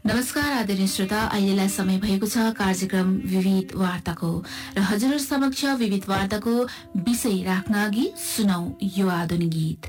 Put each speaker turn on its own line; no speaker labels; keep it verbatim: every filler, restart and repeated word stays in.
नमस्कार आदरणीय श्रोता, अहिलेलाई समय भएको छ कार्यक्रम विविध वार्ताको र हजुर समक्ष विविध वार्ताको विषय राख्न अघि सुनौ यो आधुनिक गीत।